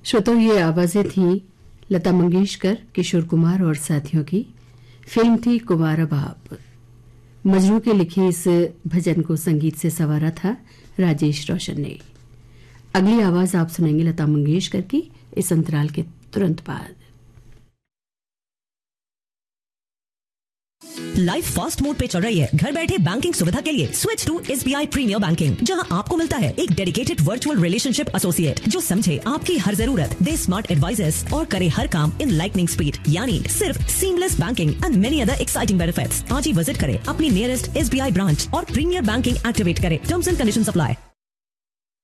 श्रोताओं, ये आवाजें थीं लता मंगेशकर, किशोर कुमार और साथियों की। फिल्म थी कुंवारा बाप। मजरू के लिखे इस भजन को संगीत से संवारा था राजेश रोशन ने। अगली आवाज आप सुनेंगे लता मंगेशकर की इस अंतराल के तुरंत बाद। लाइफ फास्ट मोड पे चल रही है। घर बैठे बैंकिंग सुविधा के लिए switch to SBI premiere banking, जहां आपको मिलता है एक डेडिकेटेड वर्चुअल रिलेशनशिप एसोसिएट जो समझे आपकी हर जरूरत, दे स्मार्ट एडवाइजर्स और करे हर काम इन लाइटनिंग स्पीड, यानी सिर्फ seamless banking and many other exciting benefits. आज ही विजिट करें अपनी नियरेस्ट एसबीआई ब्रांच और प्रीमियर बैंकिंग एक्टिवेट करें। Terms and conditions apply.